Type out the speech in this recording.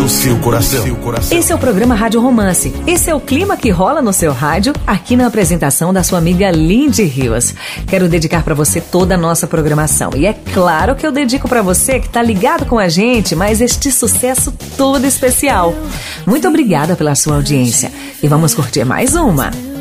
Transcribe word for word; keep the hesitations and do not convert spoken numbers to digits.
no seu coração. Esse é o programa Rádio Romance. Esse é o clima que rola no seu rádio, aqui na apresentação da sua amiga Lindy Rios. Quero dedicar para você toda a nossa programação. E é claro que eu dedico para você que tá ligado com a gente, mas este sucesso todo especial. Muito obrigada pela sua audiência. E vamos curtir mais uma.